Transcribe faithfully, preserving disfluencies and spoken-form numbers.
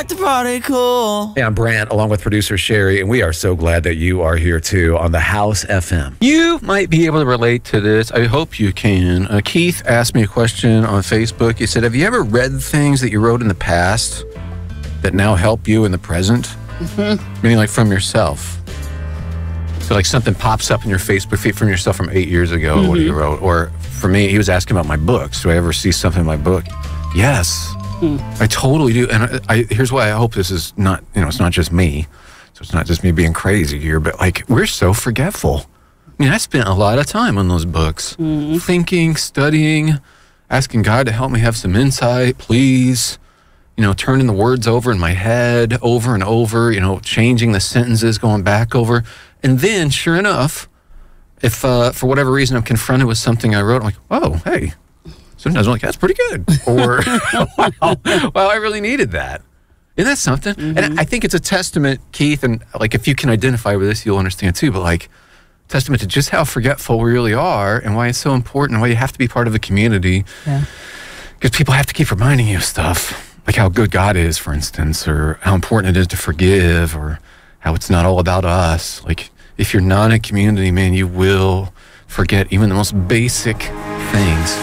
like to party cool. Hey, I'm Brant, along with producer Sherry, and we are so glad that you are here too on the House F M. You might be able to relate to this. I hope you can. Uh, Keith asked me a question on Facebook. He said, have you ever read things that you wrote in the past that now help you in the present? Mm-hmm. Meaning like from yourself. So like something pops up in your Facebook feed from yourself from eight years ago, mm-hmm. what you wrote. Or for me, he was asking about my books. Do I ever see something in my book? Yes, mm. I totally do. And I, I, here's why I hope this is not, you know, it's not just me. So it's not just me being crazy here, but like we're so forgetful. I mean, I spent a lot of time on those books, mm. thinking, studying, asking God to help me have some insight, please. You know, turning the words over in my head over and over, you know, changing the sentences, going back over. And then, sure enough, if uh, for whatever reason I'm confronted with something I wrote, I'm like, oh, hey, sometimes I'm like, that's pretty good. Or, wow, wow, I really needed that. Isn't that something? Mm-hmm. And I think it's a testament, Keith, and like if you can identify with this, you'll understand too, but like, testament to just how forgetful we really are and why it's so important and why you have to be part of a community. Yeah. Because people have to keep reminding you of stuff. Like how good God is, for instance, or how important it is to forgive, or how it's not all about us. Like, if you're not in a community, man, you will forget even the most basic things.